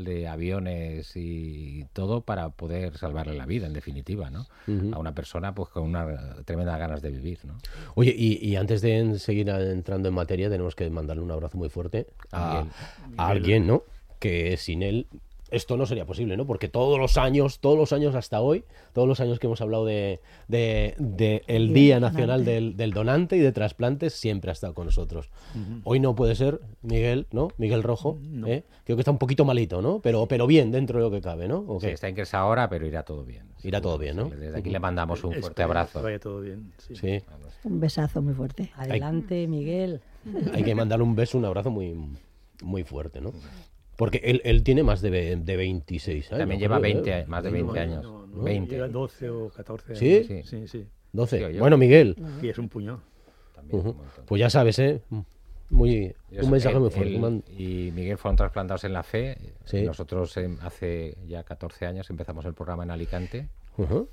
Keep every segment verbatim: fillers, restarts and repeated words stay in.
de aviones y todo para poder salvarle la vida, en definitiva, ¿no? Uh-huh. A una persona pues con unas tremendas ganas de vivir, ¿no? Oye, y, y antes de seguir entrando en materia, tenemos que mandarle un abrazo muy fuerte a, a alguien, ¿no? Que sin él esto no sería posible, ¿no? Porque todos los años, todos los años hasta hoy, todos los años que hemos hablado de, de, de el Día Nacional del, del Donante y de Trasplantes, siempre ha estado con nosotros. Uh-huh. Hoy no puede ser Miguel, ¿no? Miguel Rojo, no. ¿eh? Creo que está un poquito malito, ¿no? Pero, pero bien, dentro de lo que cabe, ¿no? ¿O qué? Sí, está en ingresado ahora, pero irá todo bien. Irá sí, todo bien, ¿no? Sí, desde aquí uh-huh. le mandamos un fuerte abrazo. Que vaya todo bien. Sí. sí. Un besazo muy fuerte. Adelante, Hay... Miguel. Hay que mandarle un beso, un abrazo muy, muy fuerte, ¿no? Porque él, él tiene más de, de veintiséis años. También lleva veinte, ¿eh? Más de veinte no, años. No, no, veinte. Lleva doce o catorce años. ¿Sí? Sí, sí. sí. doce. Sí, bueno, Miguel. Y es un puñado. Uh-huh. Un pues ya sabes, ¿eh? Muy, un mensaje él, muy fuerte. Él y Miguel fueron trasplantados en la Fe. Sí. Nosotros eh, hace ya catorce años empezamos el programa en Alicante. Uh-huh.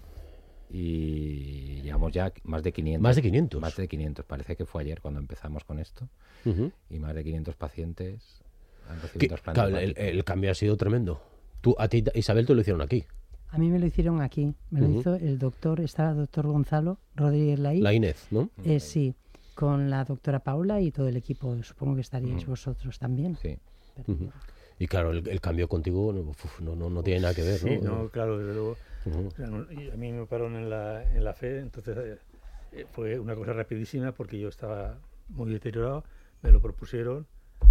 Y llevamos ya más de quinientos. Más de quinientos. Más de quinientos. Parece que fue ayer cuando empezamos con esto. Uh-huh. Y más de quinientos pacientes... Que, claro, el, el cambio ha sido tremendo. Tú, a ti, Isabel, te lo hicieron aquí. A mí me lo hicieron aquí. Me uh-huh. lo hizo el doctor, está el doctor Gonzalo Rodríguez Laí. Laínez, ¿no? Eh, sí, con la doctora Paula y todo el equipo. Supongo que estaríais uh-huh. vosotros también. Sí. Uh-huh. Y claro, el, el cambio contigo no, uf, no, no, no tiene nada que ver, ¿no? Sí, no, claro, desde luego. Uh-huh. O sea, no, a mí me operaron en la, en la Fe, entonces eh, fue una cosa rapidísima porque yo estaba muy deteriorado, me lo propusieron.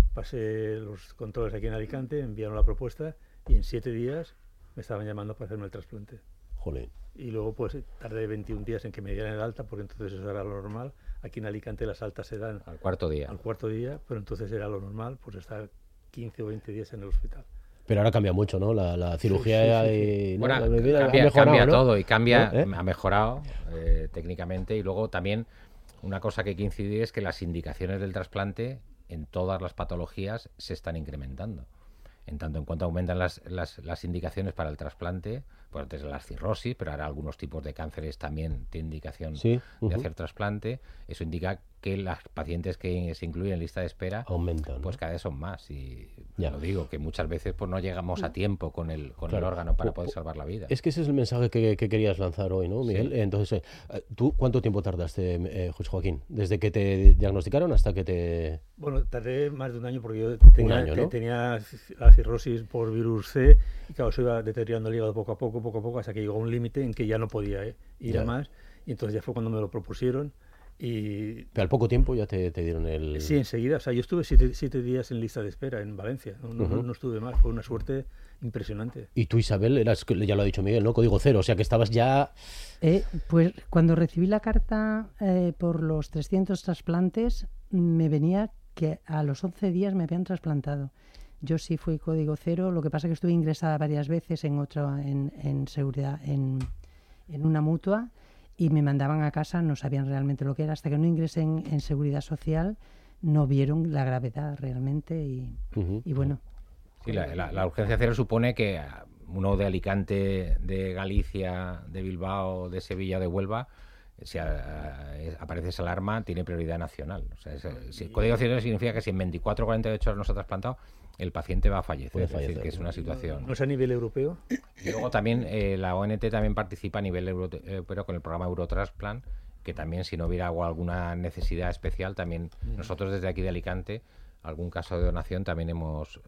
Pasé los controles aquí en Alicante, enviaron la propuesta y en siete días me estaban llamando para hacerme el trasplante. Jolín. Y luego pues tardé veintiún días en que me dieran el alta, porque entonces eso era lo normal. Aquí en Alicante las altas se dan al cuarto día. Al cuarto día, pero entonces era lo normal, pues estar quince o veinte días en el hospital. Pero ahora cambia mucho, ¿no? La, la cirugía sí, sí, sí. y... ¿no? Bueno, la bebida cambia, ha mejorado, cambia ¿no? todo y cambia, ¿Eh? ha mejorado eh, técnicamente. Y luego también una cosa que hay que incidir es que las indicaciones del trasplante en todas las patologías se están incrementando. En tanto en cuanto aumentan las, las, las indicaciones para el trasplante, pues antes de las cirrosis, pero ahora algunos tipos de cánceres también tienen indicación sí, uh-huh. de hacer trasplante. Eso indica que las pacientes que se incluyen en lista de espera aumentan, pues ¿no? cada vez son más. Y ya lo digo, que muchas veces pues no llegamos a tiempo con el, con claro. el órgano para poder salvar la vida. Es que ese es el mensaje que, que querías lanzar hoy, ¿no, Miguel? Sí. Entonces, eh, ¿tú cuánto tiempo tardaste, eh, José Joaquín? Desde que te diagnosticaron hasta que te... Bueno, tardé más de un año porque yo tenía, un año, ¿no? tenía la cirrosis por virus C y claro, se iba deteriorando el hígado poco a poco, poco a poco, hasta que llegó a un límite en que ya no podía eh, ir ya. a más. Y entonces ya fue cuando me lo propusieron. Y... Pero al poco tiempo ya te, te dieron el... Sí, enseguida. O sea, yo estuve siete, siete días en lista de espera en Valencia. No, no, uh-huh. no estuve más. Fue una suerte impresionante. Y tú, Isabel, eras, ya lo ha dicho Miguel, ¿no? Código cero. O sea, que estabas ya... Eh, pues cuando recibí la carta eh, por los trescientos trasplantes, me venía que a los once días me habían trasplantado. Yo sí fui código cero. Lo que pasa es que estuve ingresada varias veces en otra, en, en seguridad, en, en una mutua. Y me mandaban a casa, no sabían realmente lo que era. Hasta que no ingresé en, en Seguridad Social, no vieron la gravedad realmente. Y, uh-huh. y bueno. Sí, la, la, la urgencia cero supone que uno de Alicante, de Galicia, de Bilbao, de Sevilla, de Huelva, si a, a, aparece esa alarma, tiene prioridad nacional. O sea, es, si el código cero significa que si en veinticuatro o cuarenta y ocho horas no se ha trasplantado, el paciente va a fallecer. Puede es fallecer, decir, que es una situación... ¿No es a nivel europeo? Y luego también eh, la O N T también participa a nivel europeo con el programa Eurotransplant, que también si no hubiera alguna necesidad especial, también mm. nosotros desde aquí de Alicante, algún caso de donación, también hemos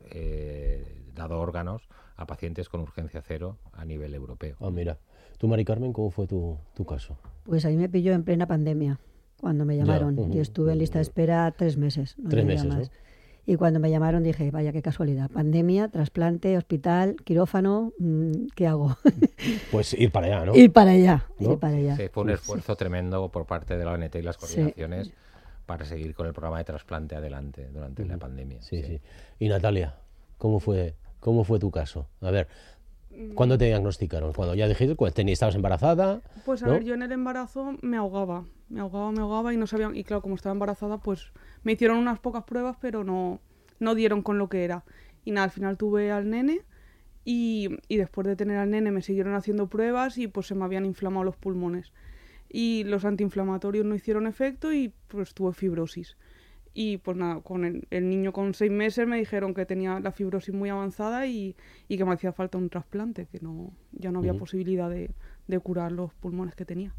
eh, dado órganos a pacientes con urgencia cero a nivel europeo. Ah, mira. Tú, Mari Carmen, ¿cómo fue tu, tu caso? Pues a mí me pilló en plena pandemia, cuando me llamaron. Ya, uh-huh. Yo estuve en lista de espera tres meses. No tres meses, más. ¿no? Y cuando me llamaron dije, vaya, qué casualidad. Pandemia, trasplante, hospital, quirófano, ¿qué hago? Pues ir para allá, ¿no? Ir para allá, ¿no? ir para allá. Sí, fue un esfuerzo tremendo por parte de la O N T y las coordinaciones sí. para seguir con el programa de trasplante adelante durante uh-huh. la pandemia. Sí, sí, sí. Y Natalia, ¿cómo fue, cómo fue tu caso? A ver, ¿cuándo te diagnosticaron? ¿Cuando ya dijiste que estabas embarazada? Pues a ¿no? ver, yo en el embarazo me ahogaba, me ahogaba, me ahogaba y no sabían, y claro, como estaba embarazada, pues me hicieron unas pocas pruebas, pero no, no dieron con lo que era. Y nada, al final tuve al nene y, y después de tener al nene me siguieron haciendo pruebas y pues se me habían inflamado los pulmones. Y los antiinflamatorios no hicieron efecto y pues tuve fibrosis. Y pues nada, con el, el niño con seis meses me dijeron que tenía la fibrosis muy avanzada y, y que me hacía falta un trasplante, que no ya no había Uh-huh. posibilidad de, de curar los pulmones que tenía.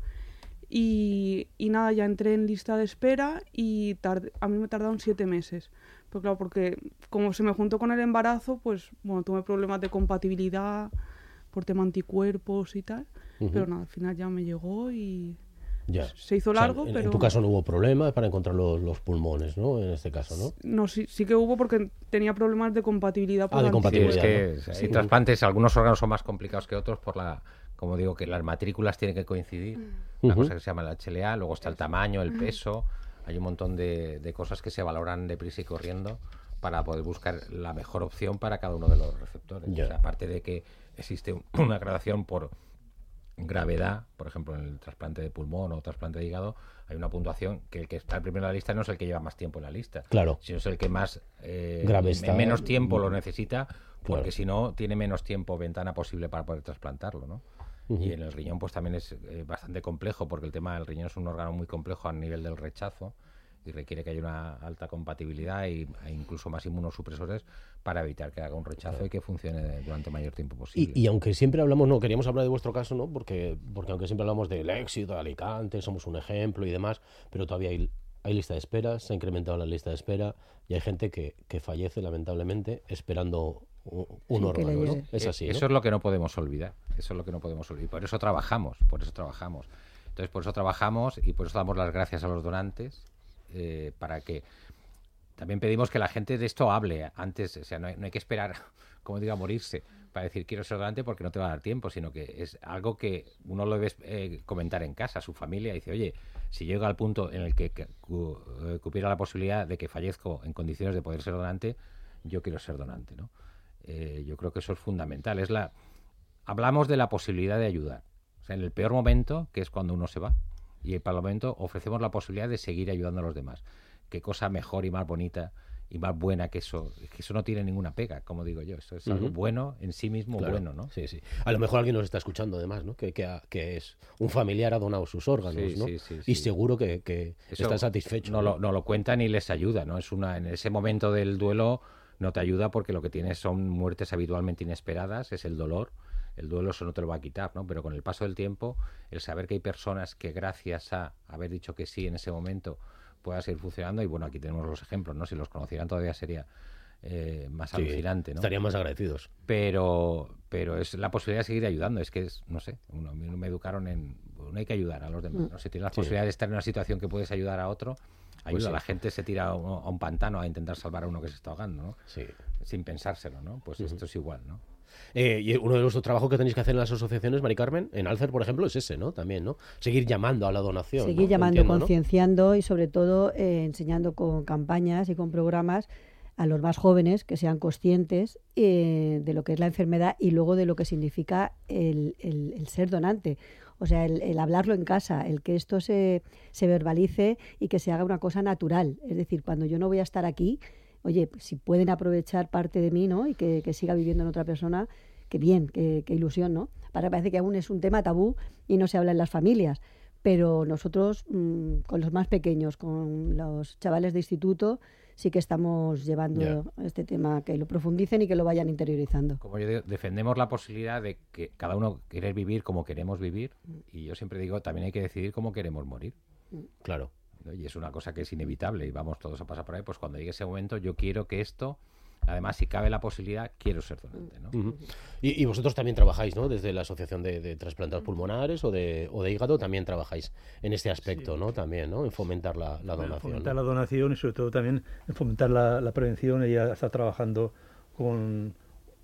Y, y nada, ya entré en lista de espera y tardé, a mí me tardaron siete meses. Pero claro, porque como se me juntó con el embarazo, pues bueno, tuve problemas de compatibilidad por tema anticuerpos y tal. Uh-huh. Pero nada, al final ya me llegó y Ya. se hizo O sea, largo, en, pero... en tu caso no hubo problema para encontrar los, los pulmones, ¿no? En este caso, ¿no? No, sí, sí que hubo porque tenía problemas de compatibilidad. Por Ah, de Sí, compatibilidad. es que ¿no? hay trasplantes, algunos órganos son más complicados que otros por la, como digo, que las matrículas tienen que coincidir. Una Ujú. cosa que se llama la H L A, luego está el tamaño, el peso, hay un montón de, de cosas que se valoran deprisa y corriendo para poder buscar la mejor opción para cada uno de los receptores. Ya. O sea, aparte de que existe un- una gradación por gravedad, por ejemplo, en el trasplante de pulmón o trasplante de hígado, hay una puntuación que el que está al primero en la lista no es el que lleva más tiempo en la lista, Claro. sino es el que más eh, Grave en está. menos tiempo lo necesita, porque Claro. si no tiene menos tiempo ventana posible para poder trasplantarlo, ¿no? Ujú. Y en el riñón pues también es eh, bastante complejo, porque el tema del riñón es un órgano muy complejo a nivel del rechazo y requiere que haya una alta compatibilidad y, e incluso más inmunosupresores para evitar que haga un rechazo y que funcione de- durante mayor tiempo posible. Y, y aunque siempre hablamos, no, queríamos hablar de vuestro caso, ¿no? Porque, porque aunque siempre hablamos del éxito de Alicante, somos un ejemplo y demás, pero todavía hay, hay lista de espera, se ha incrementado la lista de espera y hay gente que, que fallece lamentablemente esperando un, un Sí, que le órgano, ¿no? llegue. Es Eh, así, ¿no? Eso es lo que no podemos olvidar. Eso es lo que no podemos olvidar. Por eso trabajamos, por eso trabajamos. Entonces, por eso trabajamos y por eso damos las gracias a los donantes, eh, para que también pedimos que la gente de esto hable antes. O sea, no hay, no hay que esperar, como diga, a morirse para decir quiero ser donante porque no te va a dar tiempo, sino que es algo que uno lo debe eh, comentar en casa, a su familia, y dice, oye, si llega al punto en el que, que cu- eh, cupiera la posibilidad de que fallezco en condiciones de poder ser donante, yo quiero ser donante, ¿no? Eh, yo creo que eso es fundamental. Es la Hablamos de la posibilidad de ayudar. O sea, en el peor momento, que es cuando uno se va, y para el momento ofrecemos la posibilidad de seguir ayudando a los demás. Qué cosa mejor y más bonita y más buena que eso. Es que eso no tiene ninguna pega, como digo yo. Eso es algo Ujú. bueno en sí mismo, Claro. bueno, ¿no? Sí, sí. A lo mejor alguien nos está escuchando además, ¿no? Que, que, ha- que es un familiar ha donado sus órganos, Sí, ¿no? sí, sí, Y sí. seguro que, que Eso está satisfecho. No lo, no lo cuentan y les ayuda, ¿no? Es una, en ese momento del duelo no te ayuda porque lo que tienes son muertes habitualmente inesperadas, es el dolor. El duelo eso no te lo va a quitar, ¿no? Pero con el paso del tiempo, el saber que hay personas que gracias a haber dicho que sí en ese momento pueda seguir funcionando, y bueno, aquí tenemos los ejemplos, ¿no? Si los conocieran todavía sería eh, más Sí, alucinante, ¿no? Estarían más agradecidos. pero pero es la posibilidad de seguir ayudando. Es que es, no sé, uno, a mí me educaron en, no hay que ayudar a los demás, ¿no? Si tienes la Sí. posibilidad de estar en una situación que puedes ayudar a otro, ayuda. sí. La gente se tira a un, a un pantano a intentar salvar a uno que se está ahogando, ¿no? Sí. Sin pensárselo, ¿no? Pues esto es igual, ¿no? Eh, y uno de los trabajos que tenéis que hacer en las asociaciones, Mari Carmen, en Alcer, por ejemplo, es ese, ¿no? También, ¿no? Seguir llamando a la donación. Seguir ¿no? llamando, Entiendo, ¿no? concienciando y sobre todo eh, enseñando con campañas y con programas a los más jóvenes que sean conscientes eh, de lo que es la enfermedad y luego de lo que significa el, el- el ser donante. O sea, el, el hablarlo en casa, el que esto se, se verbalice y que se haga una cosa natural. Es decir, cuando yo no voy a estar aquí, oye, pues si pueden aprovechar parte de mí, ¿no? Y que, que siga viviendo en otra persona, qué bien, qué, qué ilusión, ¿no? Para parece que aún es un tema tabú y no se habla en las familias. Pero nosotros, mmm, con los más pequeños, con los chavales de instituto, sí que estamos llevando Ya. este tema, que lo profundicen y que lo vayan interiorizando. Como yo digo, defendemos la posibilidad de que cada uno quiere vivir como queremos vivir, y yo siempre digo, también hay que decidir cómo queremos morir, Claro. ¿no? Y es una cosa que es inevitable y vamos todos a pasar por ahí. Pues cuando llegue ese momento, yo quiero que esto, además, si cabe la posibilidad, quiero ser donante, ¿no? Ujú. y, y vosotros también trabajáis, ¿no? Desde la Asociación de, de Trasplantados Pulmonares o de, o de Hígado, también trabajáis en este aspecto, Sí. ¿no? También, ¿no? En fomentar la, la Bueno, donación. fomentar ¿no? la donación y sobre todo también en fomentar la, la prevención. Ella está trabajando con...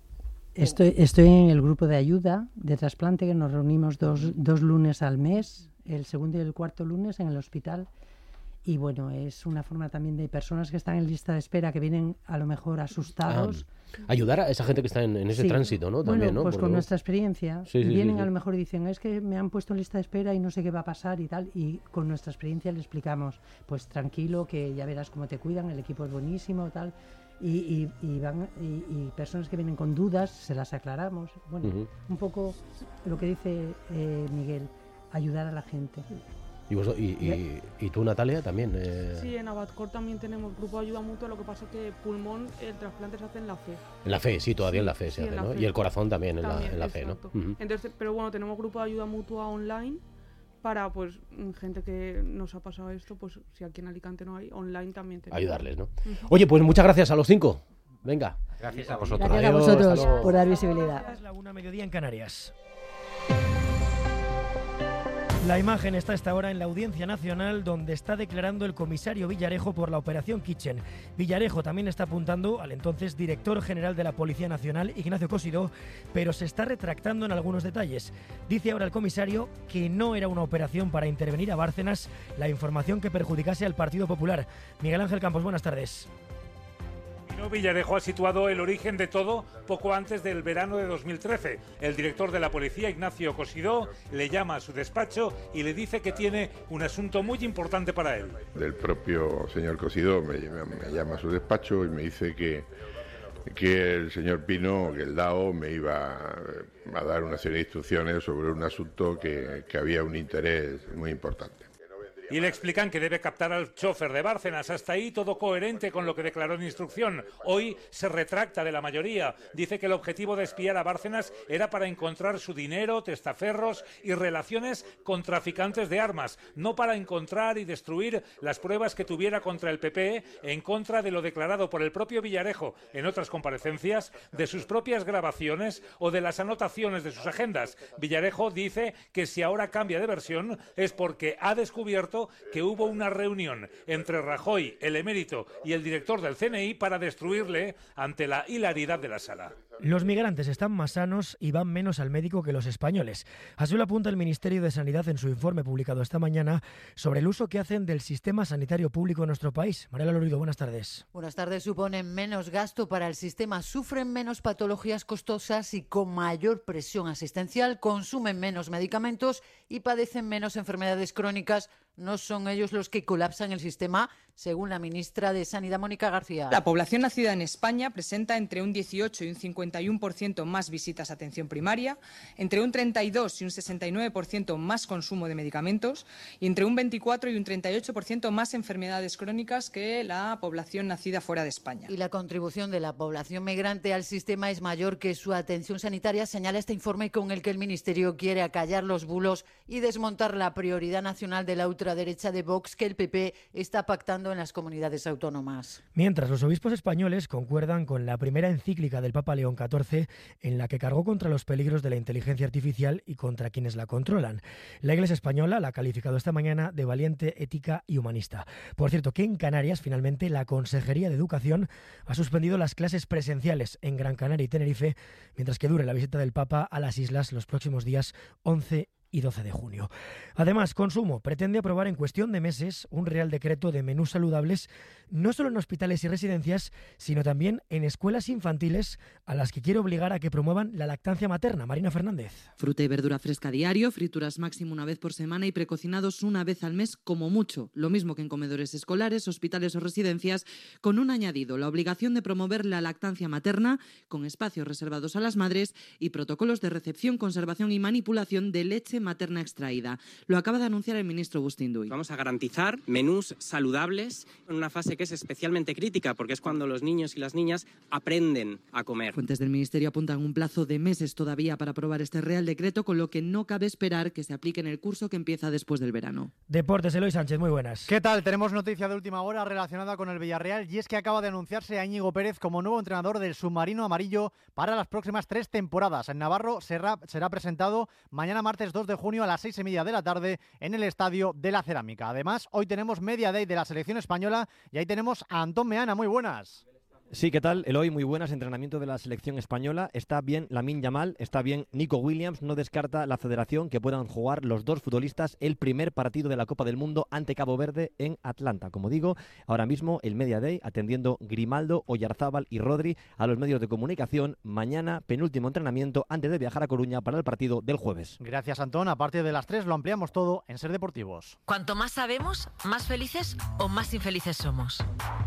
Estoy, estoy en el grupo de ayuda de trasplante, que nos reunimos dos, dos lunes al mes, el segundo y el cuarto lunes en el hospital. Y bueno, es una forma también de personas que están en lista de espera, que vienen a lo mejor asustados. Ah, ayudar a esa gente que está en, en ese Sí. tránsito, ¿no? También, Bueno, ¿no? pues Porque con luego- nuestra experiencia Sí, sí, sí, vienen sí. a lo mejor y dicen, es que me han puesto en lista de espera y no sé qué va a pasar y tal, y con nuestra experiencia le explicamos, pues tranquilo, que ya verás cómo te cuidan, el equipo es buenísimo, tal, y, y, y van y, y personas que vienen con dudas se las aclaramos. Bueno, Ujú. un poco lo que dice eh, Miguel, ayudar a la gente. ¿Y, vos, y, y, y tú, Natalia, también? Eh... Sí, en Abadcor también tenemos grupo de ayuda mutua, lo que pasa es que pulmón, el trasplante se hace en la fe. En la fe, sí, todavía sí, en la fe se sí, hace, ¿no? Fe. Y el corazón también, también en, la, en la fe, ¿no? Uh-huh. Entonces, pero bueno, tenemos grupo de ayuda mutua online para, pues, gente que nos ha pasado esto, pues, si aquí en Alicante no hay, online también tenemos. Ayudarles, ¿no? Uh-huh. Oye, pues muchas gracias a los cinco. Venga. Gracias a vosotros. Gracias a vosotros Adiós, por dar visibilidad. Es la una mediodía en Canarias. La imagen está a esta hora en la Audiencia Nacional, donde está declarando el comisario Villarejo por la Operación Kitchen. Villarejo también está apuntando al entonces director general de la Policía Nacional, Ignacio Cosidó, pero se está retractando en algunos detalles. Dice ahora el comisario que no era una operación para intervenir a Bárcenas la información que perjudicase al Partido Popular. Miguel Ángel Campos, buenas tardes. Villarejo ha situado el origen de todo poco antes del verano de dos mil trece. El director de la policía, Ignacio Cosidó, le llama a su despacho y le dice que tiene un asunto muy importante para él. El propio señor Cosidó me, me llama a su despacho y me dice que, que el señor Pino, que el D A O, me iba a dar una serie de instrucciones sobre un asunto que, que había un interés muy importante. Y le explican que debe captar al chofer de Bárcenas. Hasta ahí todo coherente con lo que declaró en instrucción. Hoy se retracta de la mayoría. Dice que el objetivo de espiar a Bárcenas era para encontrar su dinero, testaferros y relaciones con traficantes de armas, no para encontrar y destruir las pruebas que tuviera contra el P P en contra de lo declarado por el propio Villarejo en otras comparecencias, de sus propias grabaciones o de las anotaciones de sus agendas. Villarejo dice que si ahora cambia de versión es porque ha descubierto que hubo una reunión entre Rajoy, el emérito y el director del C N I para destruirle ante la hilaridad de la sala. Los migrantes están más sanos y van menos al médico que los españoles. Así lo apunta el Ministerio de Sanidad en su informe publicado esta mañana sobre el uso que hacen del sistema sanitario público en nuestro país. Mariela Lorido, buenas tardes. Buenas tardes. Suponen menos gasto para el sistema, sufren menos patologías costosas y con mayor presión asistencial, consumen menos medicamentos y padecen menos enfermedades crónicas. No son ellos los que colapsan el sistema, según la ministra de Sanidad, Mónica García. La población nacida en España presenta entre un dieciocho y un cincuenta y uno por ciento más visitas a atención primaria, entre un treinta y dos y un sesenta y nueve por ciento más consumo de medicamentos y entre un veinticuatro y un treinta y ocho por ciento más enfermedades crónicas que la población nacida fuera de España. Y la contribución de la población migrante al sistema es mayor que su atención sanitaria, señala este informe con el que el Ministerio quiere acallar los bulos y desmontar la prioridad nacional de la ultraderecha de Vox que el P P está pactando en las comunidades autónomas. Mientras los obispos españoles concuerdan con la primera encíclica del Papa León catorce, en la que cargó contra los peligros de la inteligencia artificial y contra quienes la controlan. La Iglesia española la ha calificado esta mañana de valiente, ética y humanista. Por cierto, que en Canarias, finalmente, la Consejería de Educación ha suspendido las clases presenciales en Gran Canaria y Tenerife, mientras que dure la visita del Papa a las islas los próximos días once y doce de junio. Además, Consumo pretende aprobar en cuestión de meses un Real Decreto de menús saludables, no solo en hospitales y residencias, sino también en escuelas infantiles, a las que quiere obligar a que promuevan la lactancia materna. Marina Fernández. Fruta y verdura fresca diario, frituras máximo una vez por semana y precocinados una vez al mes como mucho. Lo mismo que en comedores escolares, hospitales o residencias, con un añadido, la obligación de promover la lactancia materna, con espacios reservados a las madres y protocolos de recepción, conservación y manipulación de leche materna extraída. Lo acaba de anunciar el ministro Bustinduy. Vamos a garantizar menús saludables en una fase que es especialmente crítica, porque es cuando los niños y las niñas aprenden a comer. Fuentes del ministerio apuntan un plazo de meses todavía para aprobar este Real Decreto, con lo que no cabe esperar que se aplique en el curso que empieza después del verano. Deportes, Eloy Sánchez, muy buenas. ¿Qué tal? Tenemos noticia de última hora relacionada con el Villarreal, y es que acaba de anunciarse a Íñigo Pérez como nuevo entrenador del submarino amarillo para las próximas tres temporadas. En Navarro será, será presentado mañana martes dos de junio a las seis y media de la tarde en el Estadio de la Cerámica. Además, hoy tenemos Media Day de la selección española y ahí tenemos a Antón Meana. Muy buenas. Sí, ¿qué tal? Eloy, muy buenas. Entrenamiento de la selección española. Está bien Lamine Yamal, está bien Nico Williams. No descarta la federación que puedan jugar los dos futbolistas el primer partido de la Copa del Mundo ante Cabo Verde en Atlanta. Como digo, ahora mismo el Media Day atendiendo Grimaldo, Oyarzábal y Rodri a los medios de comunicación. Mañana, penúltimo entrenamiento antes de viajar a Coruña para el partido del jueves. Gracias, Antón. A partir de las tres lo ampliamos todo en Ser Deportivos. Cuanto más sabemos, más felices o más infelices somos.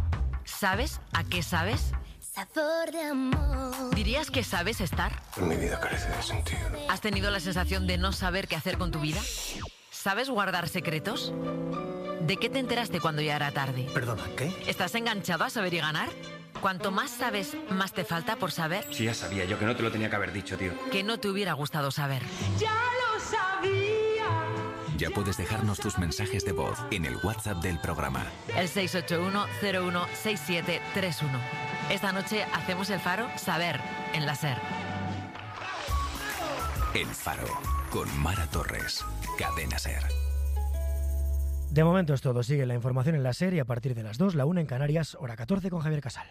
¿Sabes a qué sabes? Sabor de amor. ¿Dirías que sabes estar? Mi vida carece de sentido. ¿Has tenido la sensación de no saber qué hacer con tu vida? ¿Sabes guardar secretos? ¿De qué te enteraste cuando ya era tarde? Perdona, ¿qué? ¿Estás enganchado a saber y ganar? Cuanto más sabes, más te falta por saber. Sí, ya sabía yo que no te lo tenía que haber dicho, tío. Que no te hubiera gustado saber. ¡Ya lo sabía! Ya puedes dejarnos tus mensajes de voz en el WhatsApp del programa. El seis ocho uno cero uno seis siete tres uno. Esta noche hacemos el Faro Saber en la SER. El Faro, con Mara Torres. Cadena SER. De momento es todo. Sigue la información en la SER y a partir de las dos, la una en Canarias, hora catorce con Javier Casal.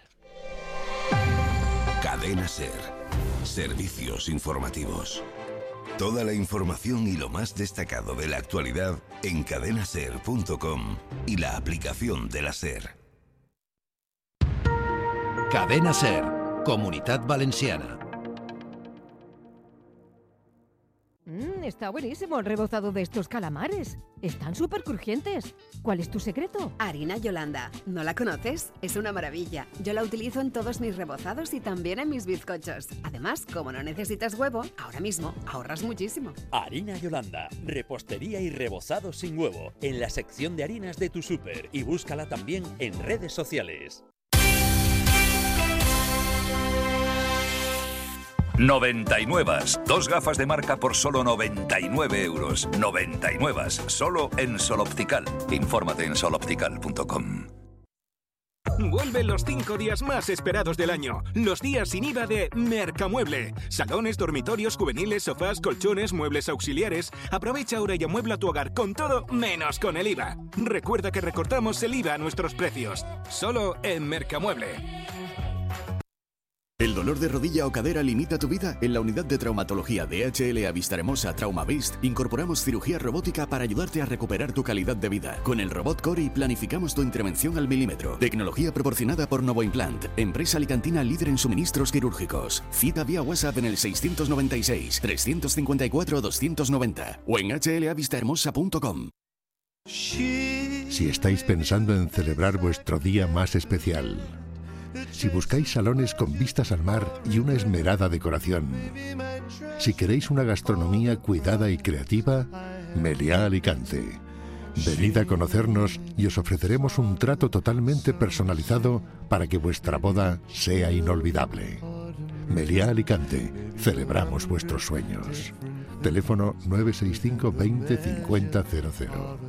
Cadena SER. Servicios informativos. Toda la información y lo más destacado de la actualidad en cadena ser punto com y la aplicación de la SER. Cadena SER, Comunitat Valenciana. Mm, está buenísimo el rebozado de estos calamares. Están súper crujientes. ¿Cuál es tu secreto? Harina Yolanda. ¿No la conoces? Es una maravilla. Yo la utilizo en todos mis rebozados y también en mis bizcochos. Además, como no necesitas huevo, ahora mismo ahorras muchísimo. Harina Yolanda. Repostería y rebozado sin huevo. En la sección de harinas de tu súper. Y búscala también en redes sociales. noventa y nueve. Dos gafas de marca por solo noventa y nueve euros. noventa y nueve. Solo en Sol Optical. Infórmate en sol optical punto com. Vuelven los cinco días más esperados del año. Los días sin I V A de Mercamueble. Salones, dormitorios, juveniles, sofás, colchones, muebles auxiliares. Aprovecha ahora y amuebla tu hogar con todo menos con el I V A. Recuerda que recortamos el I V A a nuestros precios. Solo en Mercamueble. ¿El dolor de rodilla o cadera limita tu vida? En la unidad de traumatología de H L A Vistahermosa TraumaVist incorporamos cirugía robótica para ayudarte a recuperar tu calidad de vida. Con el robot Cori planificamos tu intervención al milímetro. Tecnología proporcionada por Novoimplant, empresa alicantina líder en suministros quirúrgicos. Cita vía WhatsApp en el seiscientos noventa y seis, trescientos cincuenta y cuatro, doscientos noventa o en h l a vistahermosa punto com. Si estáis pensando en celebrar vuestro día más especial, si buscáis salones con vistas al mar y una esmerada decoración, si queréis una gastronomía cuidada y creativa, Meliá Alicante. Venid a conocernos y os ofreceremos un trato totalmente personalizado para que vuestra boda sea inolvidable. Meliá Alicante, celebramos vuestros sueños. Teléfono nueve seis cinco veinte cincuenta cero cero.